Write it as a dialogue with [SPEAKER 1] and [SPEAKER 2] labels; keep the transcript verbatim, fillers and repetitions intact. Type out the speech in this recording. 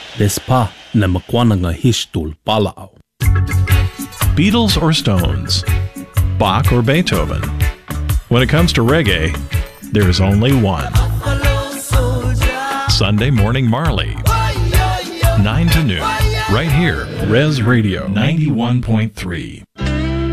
[SPEAKER 1] Despa na makwana nga histul palao.
[SPEAKER 2] Beatles or Stones? Bach or Beethoven? When it comes to reggae, there's only one. Sunday Morning Marley, nine to noon, right here, Res Radio ninety-one point three.